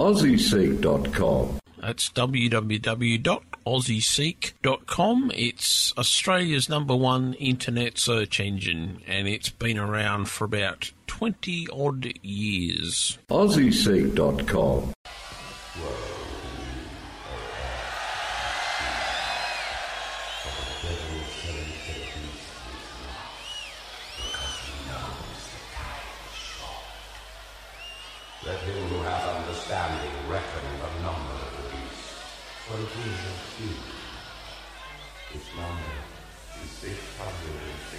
AussieSeek.com. That's www.aussieseek.com. It's Australia's #1 internet search engine, and it's been around for about 20-odd years. AussieSeek.com. Let him who hath understanding reckon the number of the beast, for it is a few. Its number is 666.